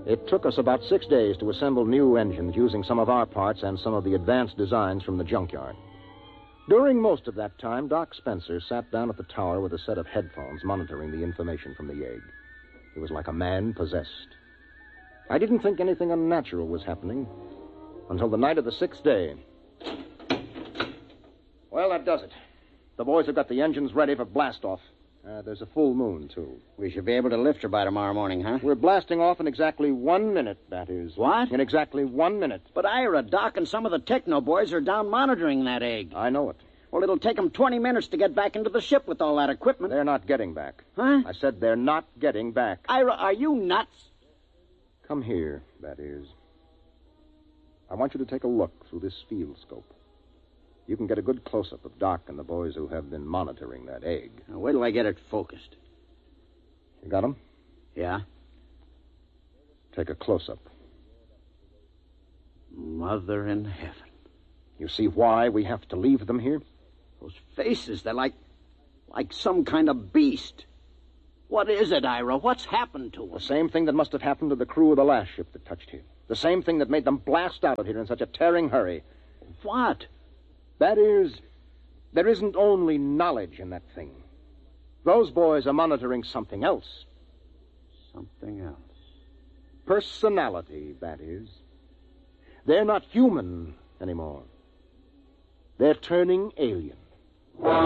It took us about 6 days to assemble new engines using some of our parts and some of the advanced designs from the junkyard. During most of that time, Doc Spencer sat down at the tower with a set of headphones monitoring the information from the egg. He was like a man possessed. I didn't think anything unnatural was happening until the night of the 6th day. Well, that does it. The boys have got the engines ready for blast-off. There's a full moon, too. We should be able to lift her by tomorrow morning, huh? We're blasting off in exactly 1 minute, that is. What? In exactly 1 minute. But Ira, Doc, and some of the techno boys are down monitoring that egg. I know it. Well, it'll take them 20 minutes to get back into the ship with all that equipment. They're not getting back. Huh? I said they're not getting back. Ira, are you nuts? Come here, that is. I want you to take a look through this field scope. You can get a good close-up of Doc and the boys who have been monitoring that egg. Now, wait till I get it focused. You got 'em? Yeah? Take a close-up. Mother in heaven. You see why we have to leave them here? Those faces, they're like some kind of beast. What is it, Ira? What's happened to them? The same thing that must have happened to the crew of the last ship that touched here. The same thing that made them blast out of here in such a tearing hurry. What? That is, there isn't only knowledge in that thing. Those boys are monitoring something else. Something else. Personality, that is. They're not human anymore. They're turning alien.